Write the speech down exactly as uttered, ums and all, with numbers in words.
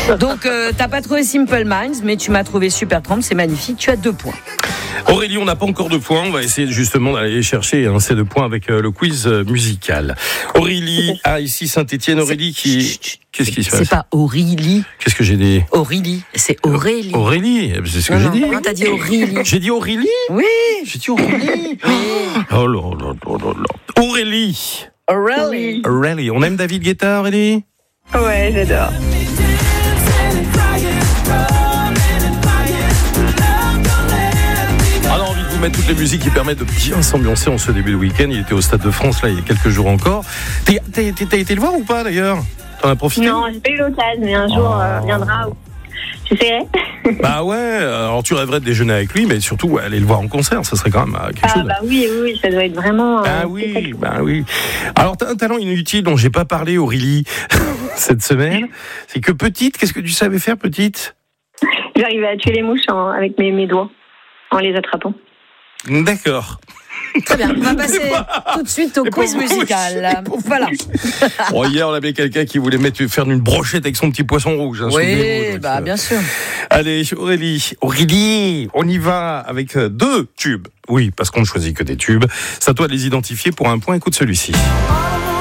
Donc, euh, t'as pas trouvé Simple Minds, mais tu m'as trouvé Supertramp, c'est magnifique. Tu as deux points. Aurélie, on n'a pas encore de points. On va essayer justement d'aller chercher hein, ces deux points avec euh, le quiz euh, musical. Aurélie, ah ici Saint-Étienne. Aurélie qui... Qu'est-ce qui se passe ? C'est pas Aurélie. Qu'est-ce que j'ai dit ? Aurélie, c'est Aurélie. Aurélie, c'est ce que non, j'ai non, dit. Non, t'as dit Aurélie. J'ai dit Aurélie ? Oui. J'ai dit Aurélie. Oui. Oh là là là là là. Aurélie. Aurélie. Aurélie. On aime David Guetta, Aurélie ? Ouais, j'adore. Alors, envie de vous mettre toutes les musiques qui permettent de bien s'ambiancer en ce début de week-end. Il était au Stade de France, là, il y a quelques jours encore. T'as, t'as, t'as été le voir ou pas, d'ailleurs ? T'en as profité ? Non, j'ai pas eu l'occasion, mais un jour oh. euh, viendra où j'essaierai. Bah ouais, alors tu rêverais de déjeuner avec lui, mais surtout ouais, aller le voir en concert, ça serait quand même quelque ah, chose. bah oui, oui, oui, ça doit être vraiment. Euh, bah oui, bah oui. Alors t'as un talent inutile dont j'ai pas parlé, Aurélie, cette semaine. C'est que petite, qu'est-ce que tu savais faire, petite ? J'arrivais à tuer les mouches en, avec mes, mes doigts, en les attrapant. D'accord. Très bien, on va passer tout de suite au quiz musical. Voilà. Bon, hier, on avait quelqu'un qui voulait mettre, faire une brochette avec son petit poisson rouge. Hein, oui, bah, bien sûr. Allez, Aurélie, Aurélie, on y va avec deux tubes. Oui, parce qu'on ne choisit que des tubes. C'est à toi de les identifier pour un point. Écoute celui-ci.